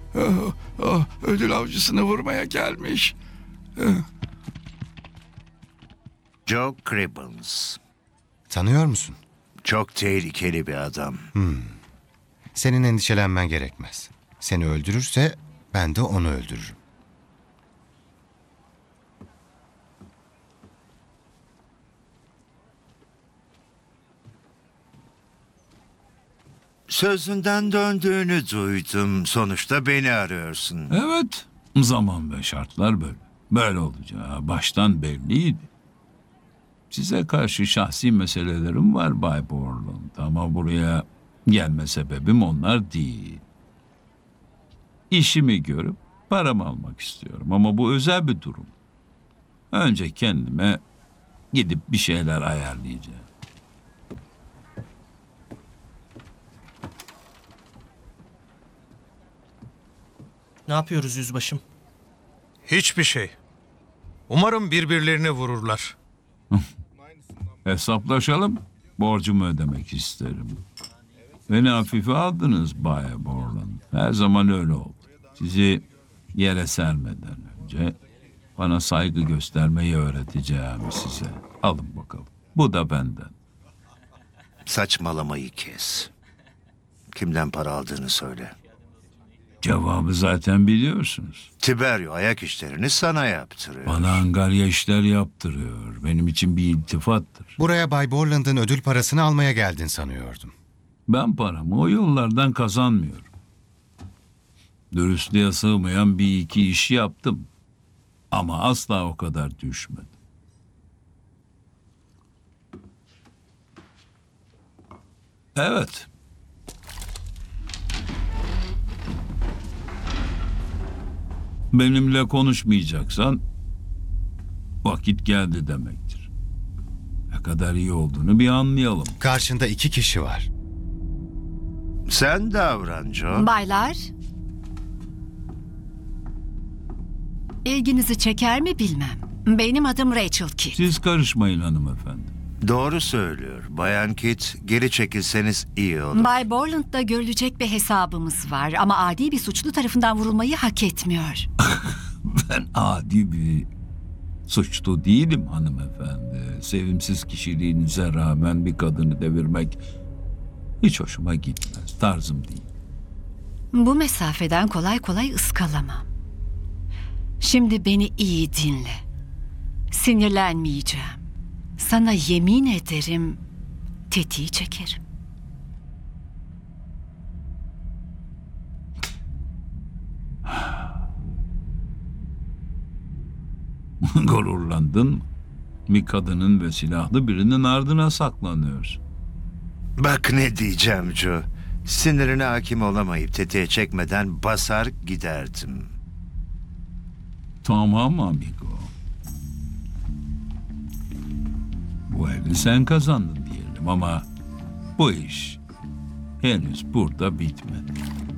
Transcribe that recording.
Ödül avcısını vurmaya gelmiş. Joe Cribbins. Tanıyor musun? Çok tehlikeli bir adam. Senin endişelenmen gerekmez. Seni öldürürse ben de onu öldürürüm. Sözünden döndüğünü duydum. Sonuçta beni arıyorsun. Evet, zaman ve şartlar böyle. Böyle olacağı baştan belliydi. Size karşı şahsi meselelerim var Bay Borland ama buraya gelme sebebim onlar değil. İşimi görüp paramı almak istiyorum ama bu özel bir durum. Önce kendime gidip bir şeyler ayarlayacağım. Ne yapıyoruz yüzbaşım? Hiçbir şey. Umarım birbirlerini vururlar. Hesaplaşalım. Borcumu ödemek isterim. Beni hafife aldınız Bay Borland. Her zaman öyle oldu. Sizi yere sermeden önce bana saygı göstermeyi öğreteceğim size. Alın bakalım. Bu da benden. Saçmalamayı kes. Kimden para aldığını söyle. Cevabı zaten biliyorsunuz. Tiberio ayak işlerini sana yaptırıyor. Bana angarya işler yaptırıyor. Benim için bir iltifattır. Buraya Bay Borland'ın ödül parasını almaya geldin sanıyordum. Ben paramı o yollardan kazanmıyorum. Dürüstlüğe sığmayan bir iki iş yaptım. Ama asla o kadar düşmedim. Evet. Benimle konuşmayacaksan vakit geldi demektir. Ne kadar iyi olduğunu bir anlayalım. Karşında 2 kişi var. Sen davran Joe. Baylar, ilginizi çeker mi bilmem. Benim adım Rachel Kidd. Siz karışmayın hanımefendi. Doğru söylüyor. Bayan Kit, geri çekilseniz iyi olur. Bay Borland'da görülecek bir hesabımız var ama adi bir suçlu tarafından vurulmayı hak etmiyor. Ben adi bir suçlu değilim hanımefendi. Sevimsiz kişiliğinize rağmen bir kadını devirmek hiç hoşuma gitmez. Tarzım değil. Bu mesafeden kolay kolay ıskalamam. Şimdi beni iyi dinle. Sinirlenmeyeceğim. Sana yemin ederim tetiği çekerim. Gururlandın mı? Bir kadının ve silahlı birinin ardına saklanıyorsun. Bak ne diyeceğim Joe. Sinirine hakim olamayıp tetiğe çekmeden basar giderdim. Tamam amigo. Bu eli sen kazandın diyelim ama bu iş henüz burada bitmedi.